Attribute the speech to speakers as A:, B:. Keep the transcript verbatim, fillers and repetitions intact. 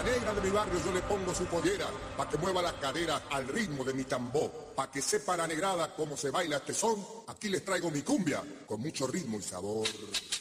A: negra de mi barrio yo le pongo su pollera, pa' que mueva las caderas al ritmo de mi tambor, pa' que sepa la negrada cómo se baila este son, aquí les traigo mi cumbia, con mucho ritmo y sabor.